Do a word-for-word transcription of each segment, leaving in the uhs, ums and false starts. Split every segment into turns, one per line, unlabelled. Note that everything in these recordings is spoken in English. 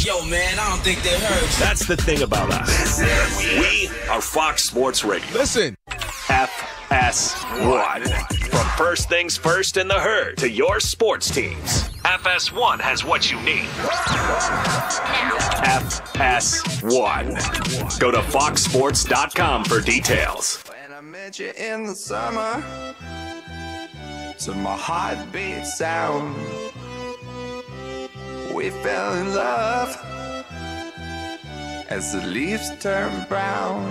Yo, man, I don't think they heard.
That's the thing about us. We are Fox Sports Radio.
Listen.
F S one. From First Things First in the Herd to your sports teams, F S one has what you need. F S one. Go to fox sports dot com for details.
When I met you in the summer, to my heartbeat sound, we fell in love as the leaves turn brown,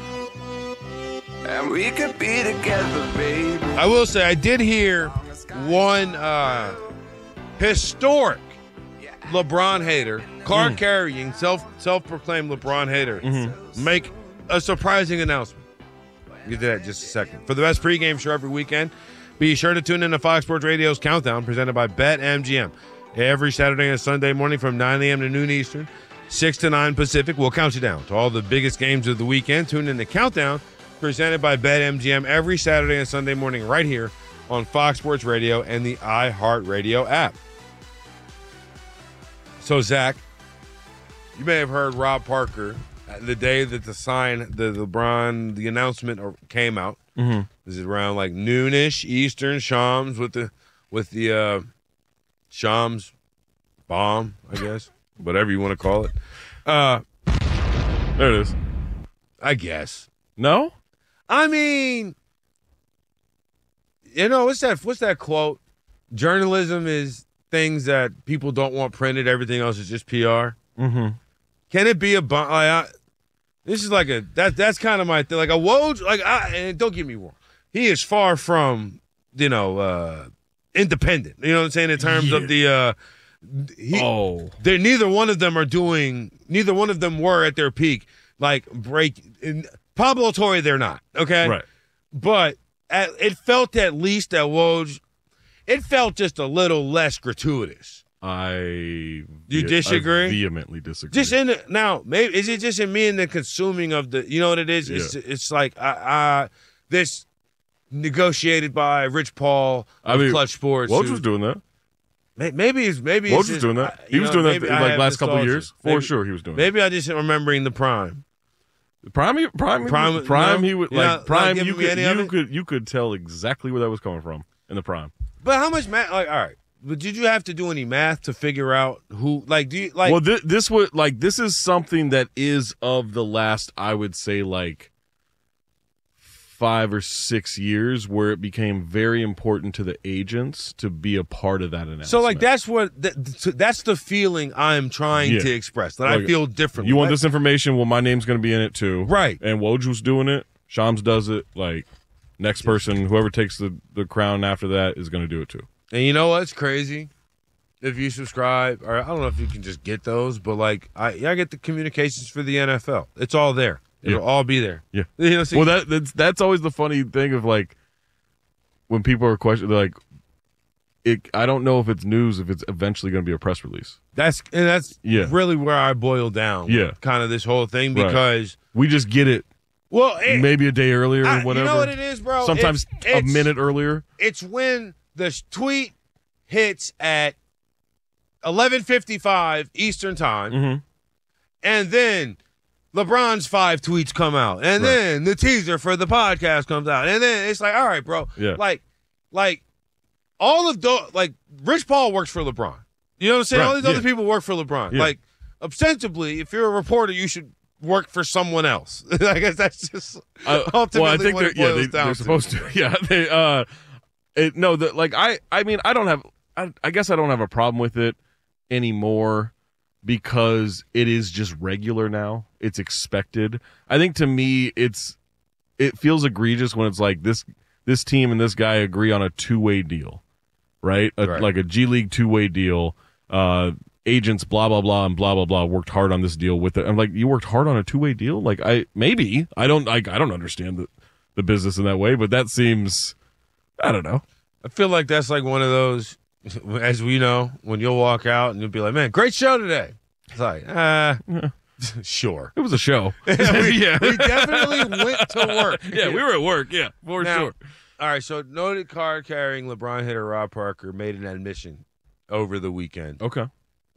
and we could be together, baby.
I will say I did hear one uh, historic LeBron hater, card mm. carrying, self self proclaimed LeBron hater, mm-hmm. make a surprising announcement. We'll get to that in just a second. For the best pregame show every weekend, be sure to tune in to Fox Sports Radio's Countdown, presented by BetMGM. Every Saturday and Sunday morning from nine a.m. to noon Eastern, six to nine Pacific, we'll count you down to all the biggest games of the weekend. Tune in to Countdown, presented by BetMGM, every Saturday and Sunday morning right here on Fox Sports Radio and the iHeartRadio app. So, Zach, you may have heard Rob Parker the day that the sign, the LeBron, the announcement came out.
Mm-hmm.
This is around like noonish Eastern, Shams with the with the uh, Shams bomb, I guess, whatever you want to call it. Uh,
there it is.
I guess.
No,
I mean, you know, what's that? What's that quote? Journalism is things that people don't want printed. Everything else is just P R.
Mm-hmm.
Can it be a bomb? Like, I, this is like a that. That's kind of my thing. Like a Woj. Like I. And don't get me wrong. He is far from you know uh, independent. You know what I'm saying in terms
yeah.
of the. Uh, he,
oh.
They're neither one of them are doing. Neither one of them were at their peak. Like break. In, Pablo Torre, they're not. Okay.
Right.
But at, it felt at least that Woj. It felt just a little less gratuitous.
I
you disagree?
I vehemently disagree.
Just in the, now, maybe is it just in me and the consuming of the? You know what it is?
Yeah.
It's it's like I, I this negotiated by Rich Paul of
I mean,
Clutch Sports.
Woj
who,
was doing that.
Maybe it's maybe
Woj
it's
was
just,
doing that. He
I,
was
know,
doing that in, like last couple of years. For
maybe,
sure, he was doing.
Maybe
that.
I just remembering the prime.
Prime, prime,
prime,
prime.
no,
He would
like
like prime. You could, you
could,
could, you could tell exactly where that was coming from in the prime.
But how much math? Like, all right, but did you have to do any math to figure out who? Like, do you like?
Well, this, this would like this is something that is of the last, I would say, like five or six years, where it became very important to the agents to be a part of that announcement.
So, like, that's what that, that's the feeling I'm trying
yeah.
to express. That
like,
I feel differently.
You want
like,
this information? Well, my name's going to be in it too,
right?
And Woj was doing it. Shams does it. Like, next person, whoever takes the the crown after that, is going to do it too.
And you know what's crazy? If you subscribe, or I don't know if you can just get those, but like I, I get the communications for the N F L. It's all there. It'll
yeah.
all be there.
Yeah.
You know, so
well, that that's that's always the funny thing of like when people are questioning, they're like, it. I don't know if it's news if it's eventually going to be a press release.
That's and that's
yeah.
really where I boil down.
Yeah.
Kind of this whole thing because
right. we just get it.
Well, it,
maybe a day earlier
I,
or whatever.
You know what it is, bro?
Sometimes
it's,
a
it's,
minute earlier.
It's when the tweet hits at eleven fifty-five Eastern time,
mm-hmm.
and then LeBron's five tweets come out, and
right.
then the teaser for the podcast comes out, and then it's like, all right, bro,
yeah.
like, like all of the like Rich Paul works for LeBron. You know what I'm saying?
Right.
All these
yeah.
other people work for LeBron.
Yeah.
Like, ostensibly, if you're a reporter, you should work for someone else. I guess that's just
uh,
ultimately
well, I think
what it
yeah,
boils
they,
down
they're
to.
supposed to. Yeah, they. Uh, it, no, the, like I, I mean, I don't have. I, I guess I don't have a problem with it anymore because it is just regular now. It's expected. I think to me, it's it feels egregious when it's like this. This team and this guy agree on a two-way deal, right? A,
right.
Like a G League two-way deal. Uh, agents, blah blah blah, and blah blah blah, worked hard on this deal with it. I'm like, you worked hard on a two-way deal? Like, I maybe I don't like I don't understand the the business in that way, but that seems, I don't know.
I feel like that's like one of those, as we know, when you'll walk out and you'll be like, man, great show today. It's like, ah, uh, sure.
It was a show.
we,
yeah.
we definitely went to work.
Yeah, we were at work. Yeah, for
now,
sure.
All right, so noted card carrying LeBron hitter Rob Parker made an admission over the weekend.
Okay.